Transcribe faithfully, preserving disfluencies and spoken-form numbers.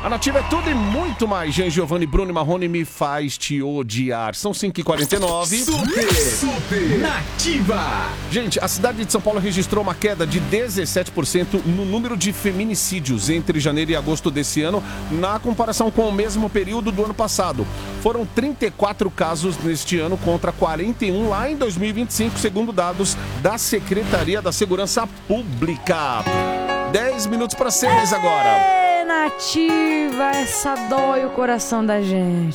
A Nativa é tudo e muito mais. Jean, Giovanni, Bruno e Marrone me faz te odiar. São cinco e quarenta e nove. Super, super Nativa. Gente, a cidade de São Paulo registrou uma queda de dezessete por cento no número de feminicídios entre janeiro e agosto desse ano, na comparação com o mesmo período do ano passado. Foram trinta e quatro casos neste ano contra quarenta e um lá em dois mil e vinte e cinco, segundo dados da Secretaria da Segurança Pública. dez minutos para seis agora. Nativa, essa dói o coração da gente.